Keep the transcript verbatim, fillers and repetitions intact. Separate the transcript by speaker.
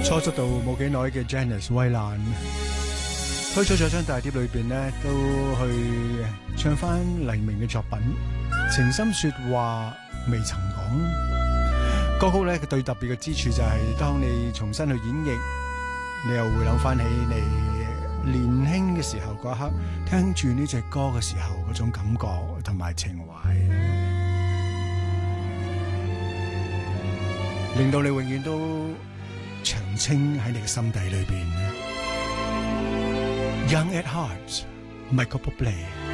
Speaker 1: 初出道冇幾耐嘅 Janice 衛蘭推出咗張大碟裏邊咧，都去唱翻黎明嘅作品《情深說話未曾講》。歌曲咧，佢最特別嘅之處就係、是、當你重新去演繹，你又會諗翻起你年輕嘅時候嗰一刻，聽住呢隻歌嘅時候嗰種感覺同埋情懷，令到你永遠都長青喺你嘅心底裏邊。Young at Heart，Michael Bublé。